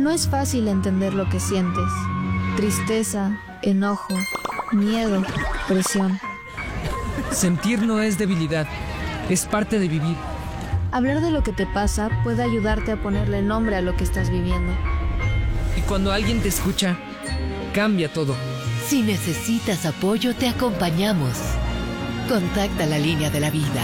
No es fácil entender lo que sientes. Tristeza, enojo, miedo, presión. Sentir no es debilidad, es parte de vivir. Hablar de lo que te pasa puede ayudarte a ponerle nombre a lo que estás viviendo. Y cuando alguien te escucha, cambia todo. Si necesitas apoyo, te acompañamos. Contacta la línea de la vida.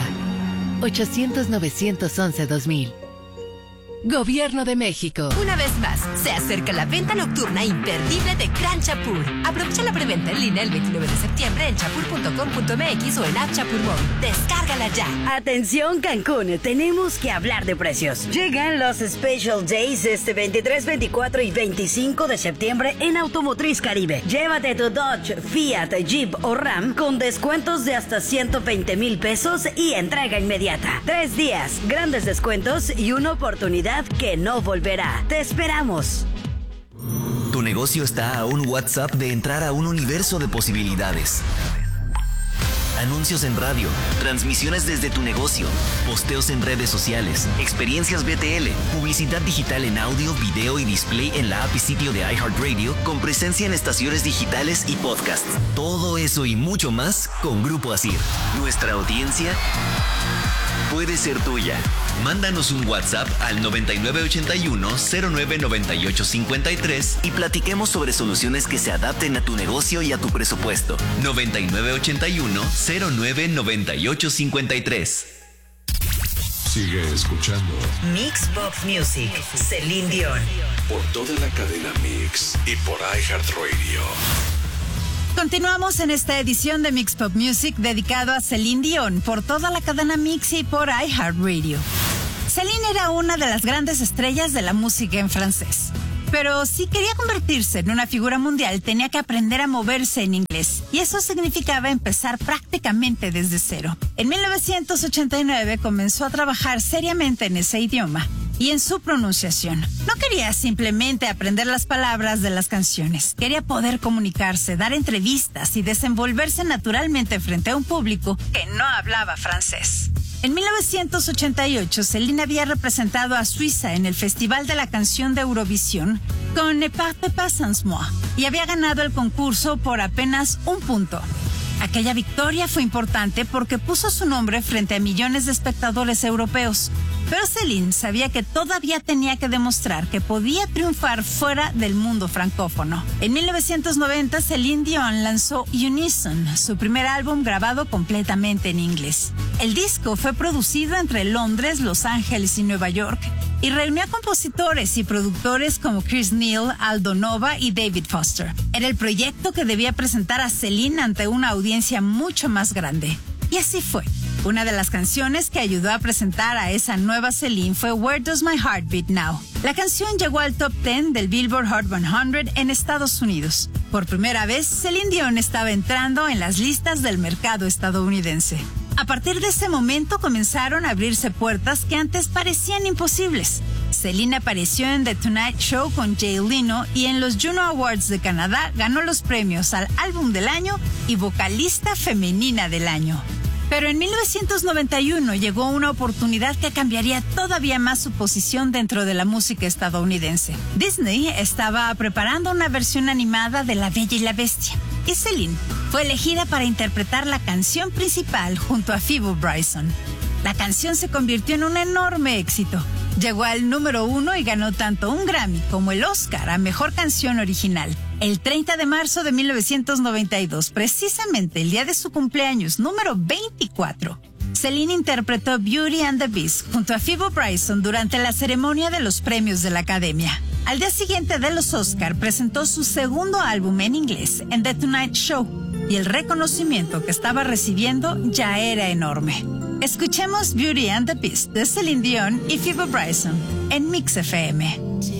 800-911-2000. Gobierno de México. Una vez más, se acerca la venta nocturna imperdible de Gran Chapur. Aprovecha la preventa en línea el 29 de septiembre en chapur.com.mx o en App Chapur Móvil. Descárgala ya. Atención Cancún, tenemos que hablar de precios. Llegan los Special Days este 23, 24 y 25 de septiembre en Automotriz Caribe. Llévate tu Dodge, Fiat, Jeep o Ram con descuentos de hasta 120,000 pesos y entrega inmediata. 3 días, grandes descuentos y una oportunidad que no volverá. Te esperamos. Tu negocio está a un WhatsApp de entrar a un universo de posibilidades. Anuncios en radio, transmisiones desde tu negocio, posteos en redes sociales, experiencias BTL, publicidad digital en audio, video y display en la app y sitio de iHeartRadio con presencia en estaciones digitales y podcasts. Todo eso y mucho más con Grupo Asir. Nuestra audiencia puede ser tuya. Mándanos un WhatsApp al 9981-099853 y platiquemos sobre soluciones que se adapten a tu negocio y a tu presupuesto. 9981-099853. Sigue escuchando Mix Pop Music, Celine Dion. por toda la cadena Mix y por iHeartRadio. Continuamos en esta edición de Mix Pop Music dedicado a Celine Dion por toda la cadena Mix y por iHeartRadio. Celine era una de las grandes estrellas de la música en francés. Pero si quería convertirse en una figura mundial, tenía que aprender a moverse en inglés. Y eso significaba empezar prácticamente desde cero. En 1989 comenzó a trabajar seriamente en ese idioma y en su pronunciación. No quería simplemente aprender las palabras de las canciones. Quería poder comunicarse, dar entrevistas y desenvolverse naturalmente frente a un público que no hablaba francés. En 1988, Celine había representado a Suiza en el Festival de la Canción de Eurovisión con Ne partez pas sans moi y había ganado el concurso por apenas 1 punto. Aquella victoria fue importante porque puso su nombre frente a millones de espectadores europeos. Pero Celine sabía que todavía tenía que demostrar que podía triunfar fuera del mundo francófono. En 1990, Celine Dion lanzó Unison, su primer álbum grabado completamente en inglés. El disco fue producido entre Londres, Los Ángeles y Nueva York y reunió a compositores y productores como Chris Neal, Aldo Nova y David Foster. Era el proyecto que debía presentar a Celine ante una audiencia mucho más grande. Y así fue. Una de las canciones que ayudó a presentar a esa nueva Celine fue Where Does My Heart Beat Now. La canción llegó al top 10 del Billboard Hot 100 en Estados Unidos. Por primera vez, Celine Dion estaba entrando en las listas del mercado estadounidense. A partir de ese momento comenzaron a abrirse puertas que antes parecían imposibles. Celine apareció en The Tonight Show con Jay Leno y en los Juno Awards de Canadá ganó los premios al Álbum del Año y Vocalista Femenina del Año. Pero en 1991 llegó una oportunidad que cambiaría todavía más su posición dentro de la música estadounidense. Disney estaba preparando una versión animada de La Bella y la Bestia, y Celine fue elegida para interpretar la canción principal junto a Phoebe Bryson. La canción se convirtió en un enorme éxito. Llegó al número 1 y ganó tanto un Grammy como el Oscar a Mejor Canción Original. El 30 de marzo de 1992, precisamente el día de su cumpleaños número 24, Celine interpretó Beauty and the Beast junto a Phoebe Bryson durante la ceremonia de los premios de la Academia. Al día siguiente de los Oscar presentó su segundo álbum en inglés, en The Tonight Show, y el reconocimiento que estaba recibiendo ya era enorme. Escuchemos Beauty and the Beast de Celine Dion y Phoebe Bryson en Mix FM.